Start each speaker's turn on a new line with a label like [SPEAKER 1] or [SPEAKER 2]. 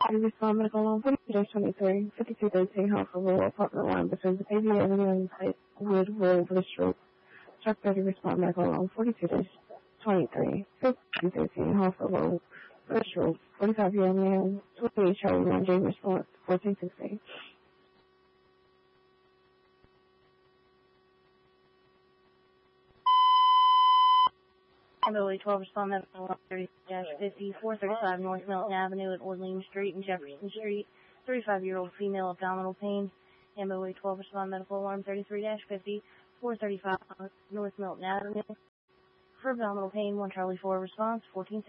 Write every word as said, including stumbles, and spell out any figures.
[SPEAKER 1] You respond medical on forty-two twenty-three, fifty-two thirteen Hartford apartment one between the Baby Avenue and Wood Road, Bristol. Truck thirty respond medical on forty-two twenty-three, fifty-two thirteen Hartford Road, Bristol. forty-five year old man, twenty-eight Charlie one J response fourteen sixteen.
[SPEAKER 2] M O A twelve respond medical on thirty fifty, four thirty-five North Milton Avenue at Orleans Street and Jefferson Street. thirty-five year old female abdominal pain. M O A twelve respond medical alarm thirty-three fifty, four thirty-five North Milton Avenue. For abdominal pain, one Charlie four response, fourteen